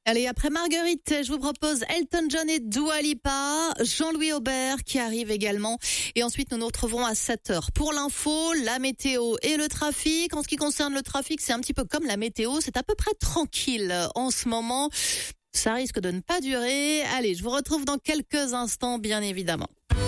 Allez, après Marguerite, je vous propose Elton John et Dua Lipa, Jean-Louis Aubert qui arrive également. Et ensuite, nous nous retrouverons à 7h pour l'info, la météo et le trafic. En ce qui concerne le trafic, c'est un petit peu comme la météo, c'est à peu près tranquille en ce moment. Ça risque de ne pas durer. Allez, je vous retrouve dans quelques instants, bien évidemment.